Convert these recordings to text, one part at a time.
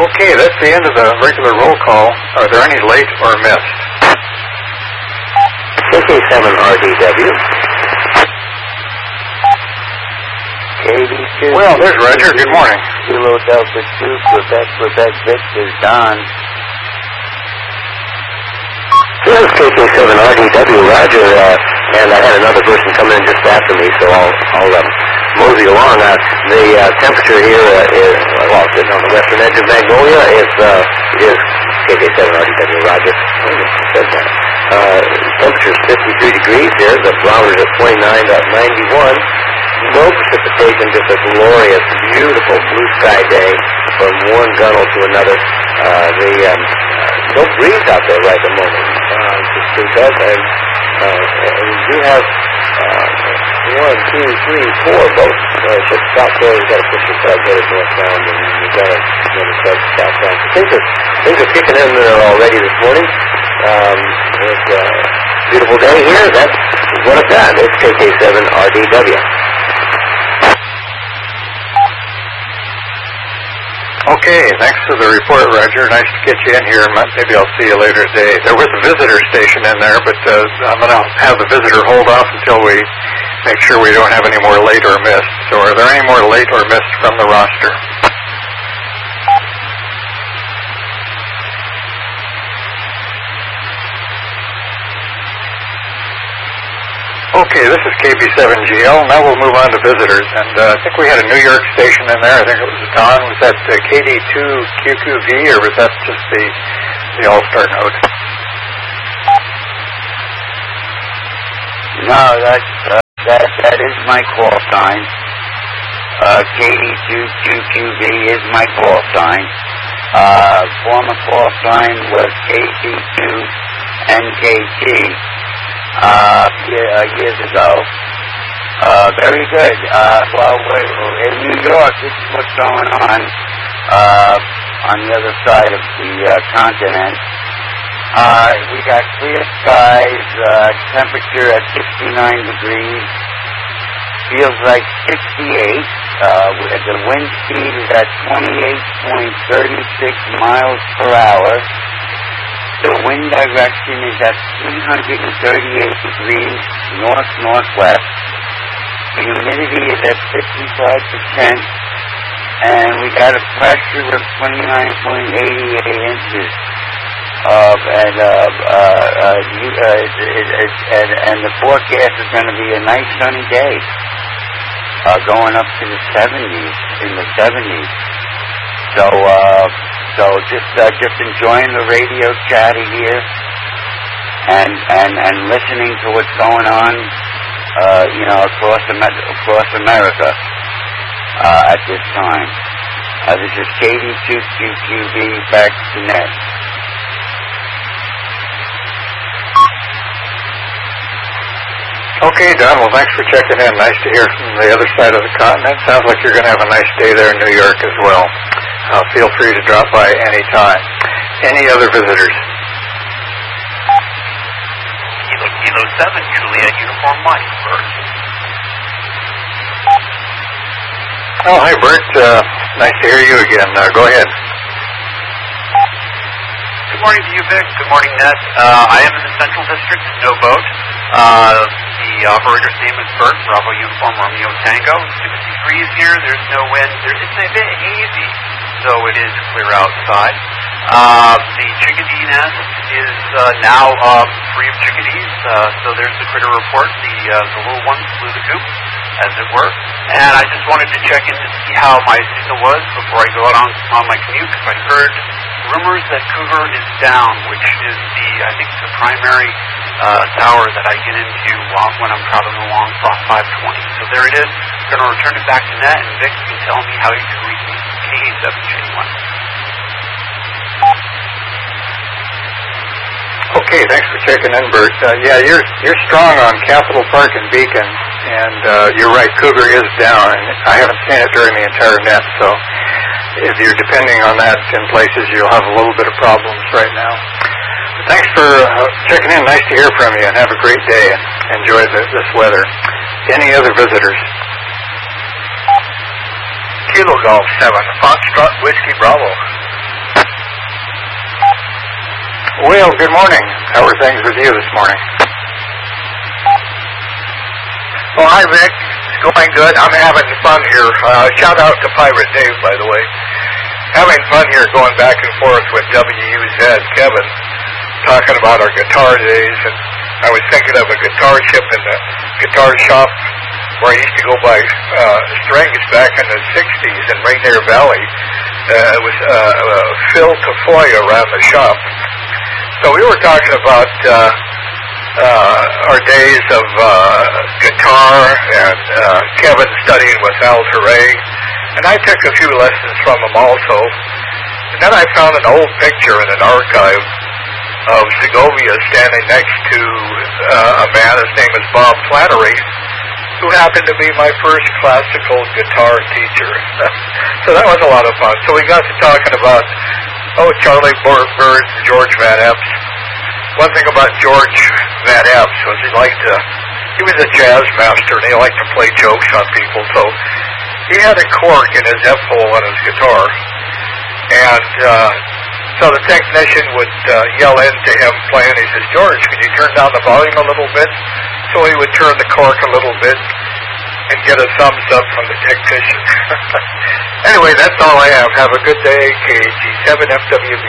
Okay, that's the end of the regular roll call. Are there any late or missed? KK7RDW. KD2. Well, there's Roger. Good morning. Kilo Delta 2, Quebec, Victor, Don. This is KK7RDW, Roger, and I had another person come in just after me, so I'll mosey along. The temperature here is, well, sitting on the western edge of Magnolia. It is KK7RDW, Roger. Temperature is 53 degrees here. The barometer is at 29.91. No precipitation, just a glorious, beautiful blue sky day from one gunnel to another. No breeze out there right at the moment. We do have 1, 2, 3, 4 boats. Just south there, we've got to push the tug headed northbound, and we've got another tug southbound. So things are kicking in there already this morning. It's a beautiful day here. That's what it's at. It's KK7RDW. Okay, thanks for the report, Roger. Nice to get you in here. Maybe I'll see you later today. There was a visitor station in there, but I'm going to have the visitor hold off until we make sure we don't have any more late or missed. So are there any more late or missed from the roster? Okay, this is KB7GL. Now we'll move on to visitors. And I think we had a New York station in there. I think it was Don. Was that KD2QQV, or was that just the All-Star node? No, that is my call sign. KD2QQV is my call sign. Former call sign was KD2NKT. Years ago. Very good. Well, in New York, this is what's going on the other side of the continent. We got clear skies, temperature at 69 degrees, feels like 68. The wind speed is at 28.36 miles per hour. The wind direction is at 338 degrees north-northwest. The humidity is at 55%, and we got a pressure of 29.88 inches. And the forecast is going to be a nice sunny day, going up to the 70s, in the 70s. So just enjoying the radio chatter here, and listening to what's going on, across America at this time. This is KD2QQV back to net. Okay, Don. Well, thanks for checking in. Nice to hear from the other side of the continent. Sounds like you're going to have a nice day there in New York as well. Feel free to drop by any time. Any other visitors? Kilo 7, Juliet, Uniform Mike, Bert. Oh, hi, Bert. Nice to hear you again. Go ahead. Good morning to you, Vic. Good morning, Ned. I am in the Central District, no boat. The operator's name is Bert, Bravo Uniform Romeo Tango. 60 degrees here. There's no wind. It's a bit hazy, so it is clear outside. The chickadee nest is now free of chickadees, so there's the critter report. The little ones flew the coop, as it were. And I just wanted to check in to see how my signal was before I go out on my commute, because I heard rumors that Cougar is down, which is I think the primary tower that I get into when I'm traveling along 520. So there it is. I'm going to return it back to net, and Vic can tell me how you can reach me. KD7J1. Okay, thanks for checking in, Bert. Yeah, you're strong on Capitol Park and Beacon, and you're right, Cougar is down, and I haven't seen it during the entire net, so if you're depending on that in places, you'll have a little bit of problems right now. But thanks for checking in. Nice to hear from you, and have a great day, and enjoy this weather. Any other visitors? Kilo Golf 7, Foxtrot Whiskey Bravo. Will, good morning. How are things with you this morning? Oh, hi, Vic. It's going good. I'm having fun here. Shout out to Pirate Dave, by the way. Having fun here going back and forth with WUZ, Kevin, talking about our guitar days. And I was thinking of a guitar ship in the guitar shop where I used to go buy strings back in the 60s in Rainier Valley. It was Phil Tafoy around the shop. So we were talking about our days of guitar and Kevin studying with Al Turay. And I took a few lessons from him also. And then I found an old picture in an archive of Segovia standing next to a man, his name is Bob Flannery, who happened to be my first classical guitar teacher. So that was a lot of fun. So we got to talking about, Charlie Bird and George Van Epps. One thing about George Van Epps was he was a jazz master, and he liked to play jokes on people. So he had a cork in his F-hole on his guitar. And so the technician would yell into him playing. He says, George, can you turn down the volume a little bit? So he would turn the cork a little bit and get a thumbs up from the technician. Anyway, that's all I have. Have a good day, KG7FWB.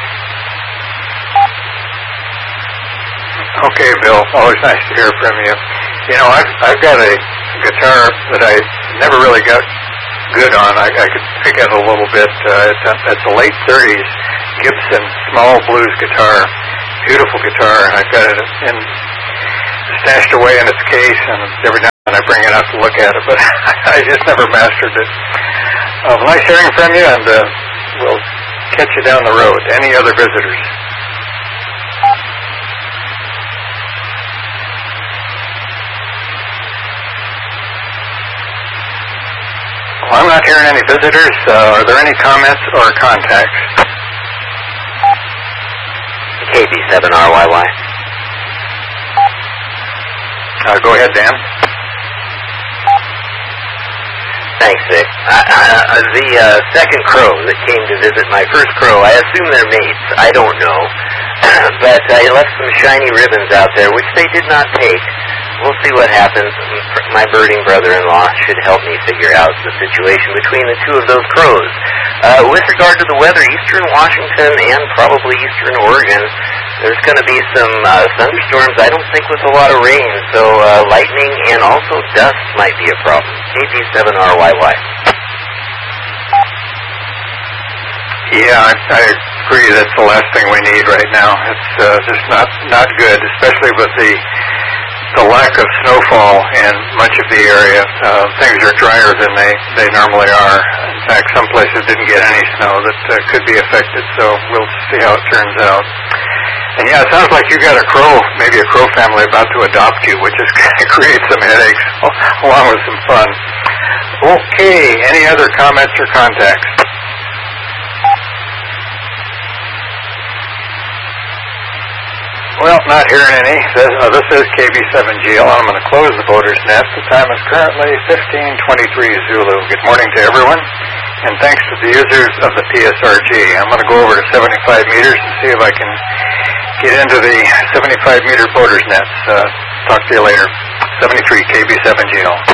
Okay, Bill. Always nice to hear from you. You know, I've got a guitar that I never really got good on. I could pick it a little bit. It's a late 30s Gibson small blues guitar. Beautiful guitar. I've got it stashed away in its case, and every now and then I bring it out to look at it, but I just never mastered it. Nice hearing from you, and we'll catch you down the road. Any other visitors? Well, I'm not hearing any visitors. Are there any comments or contacts? KB7RYY. Go ahead, Dan. Thanks, Vic. The second crow that came to visit my first crow, I assume they're mates. I don't know. But I left some shiny ribbons out there, which they did not take. We'll see what happens. My birding brother-in-law should help me figure out the situation between the two of those crows. With regard to the weather, eastern Washington and probably eastern Oregon, there's going to be some thunderstorms, I don't think with a lot of rain, so lightning and also dust might be a problem. KB7RYY. Yeah, I agree. That's the last thing we need right now. It's just not good, especially with the lack of snowfall in much of the area. Things are drier than they normally are. In fact, some places didn't get any snow that could be affected, so we'll see how it turns out. And yeah, it sounds like you got maybe a crow family about to adopt you, which is going to create some headaches along with some fun. Okay, any other comments or contacts? Well, not hearing any. This is KB7GL. I'm going to close the Boater's Nest. The time is currently 15:23 Zulu. Good morning to everyone, and thanks to the users of the PSRG. I'm going to go over to 75 meters and see if I can get into the 75-meter Boater's Nest. Talk to you later. 73 KB7GL.